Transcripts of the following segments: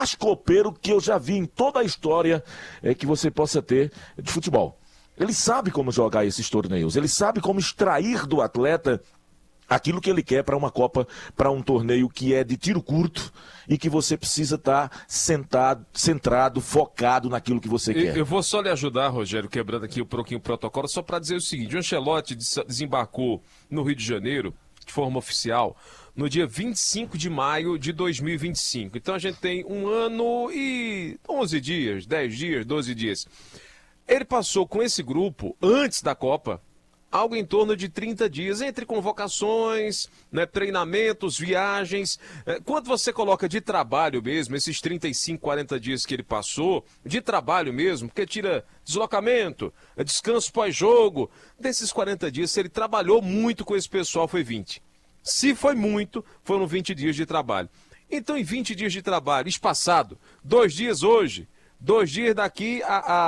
mais copeiro que eu já vi em toda a história que você possa ter de futebol. Ele sabe como jogar esses torneios, ele sabe como extrair do atleta aquilo que ele quer para uma Copa, para um torneio que é de tiro curto e que você precisa estar centrado, focado naquilo que você quer. Eu vou só lhe ajudar, Rogério, quebrando aqui um pouquinho o protocolo, só para dizer o seguinte: o Ancelotti desembarcou no Rio de Janeiro, de forma oficial, no dia 25 de maio de 2025. Então a gente tem 1 ano e 11 dias, 10 dias, 12 dias. Ele passou com esse grupo, antes da Copa, algo em torno de 30 dias, entre convocações, né, treinamentos, viagens. Quando você coloca de trabalho mesmo, esses 35, 40 dias que ele passou, de trabalho mesmo, porque tira deslocamento, descanso pós-jogo, desses 40 dias, se ele trabalhou muito com esse pessoal, foi 20. Se foi muito, foram 20 dias de trabalho. Então, em 20 dias de trabalho, espaçado, 2 dias hoje, 2 dias daqui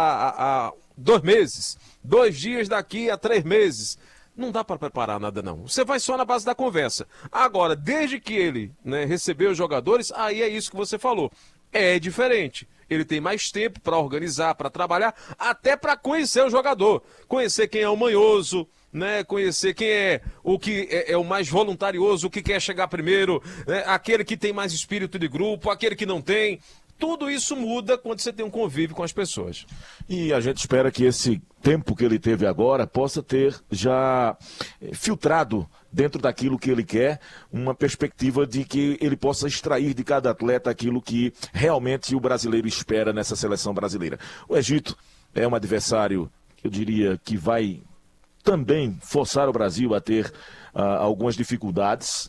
a 2 meses, 2 dias daqui a 3 meses. Não dá para preparar nada, não. Você vai só na base da conversa. Agora, desde que ele, né, recebeu os jogadores, aí é isso que você falou. É diferente. Ele tem mais tempo para organizar, para trabalhar, até para conhecer o jogador. Conhecer quem é o manhoso, né? Conhecer quem é o que é o mais voluntarioso, o que quer chegar primeiro, né? Aquele que tem mais espírito de grupo, aquele que não tem. Tudo isso muda quando você tem um convívio com as pessoas. E a gente espera que esse tempo que ele teve agora possa ter já filtrado dentro daquilo que ele quer, uma perspectiva de que ele possa extrair de cada atleta aquilo que realmente o brasileiro espera nessa seleção brasileira. O Egito é um adversário, eu diria, que vai também forçar o Brasil a ter algumas dificuldades.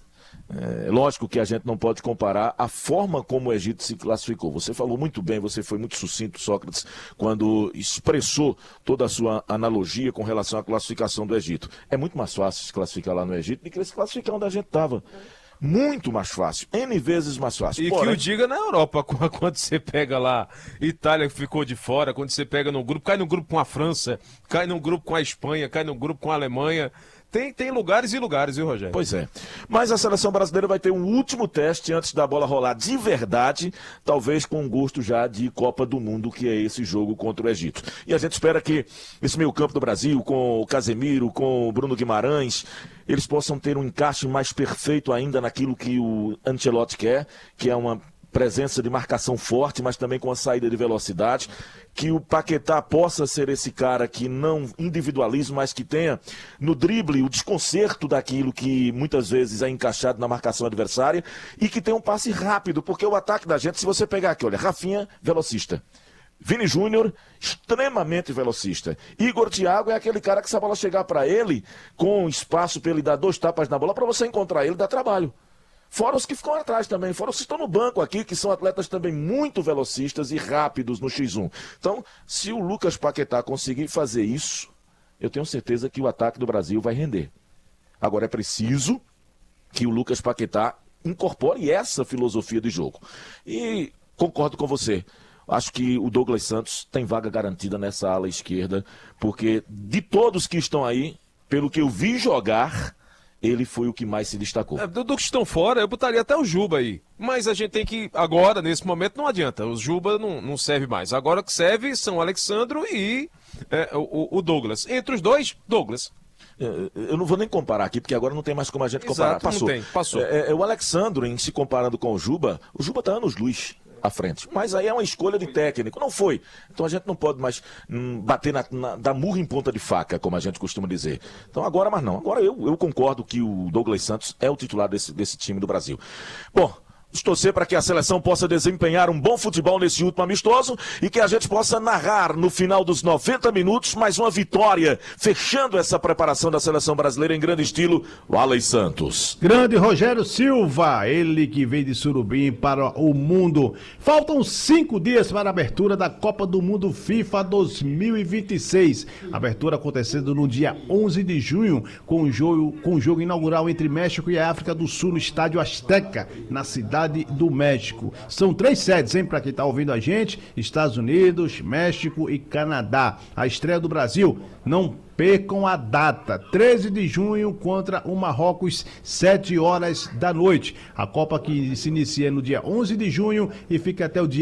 Lógico que a gente não pode comparar a forma como o Egito se classificou. Você falou muito bem, você foi muito sucinto, Sócrates, quando expressou toda a sua analogia com relação à classificação do Egito. É muito mais fácil se classificar lá no Egito do que se classificar onde a gente estava. Muito mais fácil, N vezes mais fácil. E porém, que o diga na Europa, quando você pega lá, Itália ficou de fora, quando você pega no grupo, cai no grupo com a França, cai no grupo com a Espanha, cai no grupo com a Alemanha. Tem lugares e lugares, viu, Rogério? Pois é. Mas a seleção brasileira vai ter um último teste antes da bola rolar de verdade, talvez com um gosto já de Copa do Mundo, que é esse jogo contra o Egito. E a gente espera que esse meio-campo do Brasil, com o Casemiro, com o Bruno Guimarães, eles possam ter um encaixe mais perfeito ainda naquilo que o Ancelotti quer, que é uma presença de marcação forte, mas também com a saída de velocidade, que o Paquetá possa ser esse cara que não individualiza, mas que tenha no drible o desconcerto daquilo que muitas vezes é encaixado na marcação adversária e que tenha um passe rápido, porque o ataque da gente, se você pegar aqui, olha, Rafinha, velocista. Vini Júnior, extremamente velocista. Igor Thiago é aquele cara que se a bola chegar para ele, com espaço para ele dar 2 tapas na bola, para você encontrar ele, dá trabalho. Fora os que ficam atrás também, fora os que estão no banco aqui, que são atletas também muito velocistas e rápidos no X1. Então, se o Lucas Paquetá conseguir fazer isso, eu tenho certeza que o ataque do Brasil vai render. Agora é preciso que o Lucas Paquetá incorpore essa filosofia de jogo. E concordo com você. Acho que o Douglas Santos tem vaga garantida nessa ala esquerda, porque de todos que estão aí, pelo que eu vi jogar, ele foi o que mais se destacou. Do que estão fora, eu botaria até o Juba aí. Mas a gente tem que, agora, nesse momento, não adianta. O Juba não serve mais. Agora o que serve são o Alexandro e o Douglas. Entre os dois, Douglas. Eu não vou nem comparar aqui, porque agora não tem mais como a gente comparar. Exato, passou. Não tem, passou. O Alexandro, em se comparando com o Juba está anos-luz à frente. Mas aí é uma escolha de técnico. Não foi. Então a gente não pode mais bater dar murro em ponta de faca, como a gente costuma dizer. Então agora, mas não. Agora eu concordo que o Douglas Santos é o titular desse time do Brasil. Bom, torcer para que a seleção possa desempenhar um bom futebol nesse último amistoso e que a gente possa narrar no final dos 90 minutos mais uma vitória, fechando essa preparação da seleção brasileira em grande estilo, o Alex Santos. Grande Rogério Silva, ele que veio de Surubim para o mundo. Faltam 5 dias para a abertura da Copa do Mundo FIFA 2026. Abertura acontecendo no dia 11 de junho, com o jogo inaugural entre México e a África do Sul no Estádio Azteca, na cidade do México. São 3 sedes, hein, para quem tá ouvindo a gente: Estados Unidos, México e Canadá. A estreia do Brasil, não percam a data, 13 de junho contra o Marrocos, 7 horas da noite. A Copa que se inicia no dia 11 de junho e fica até o dia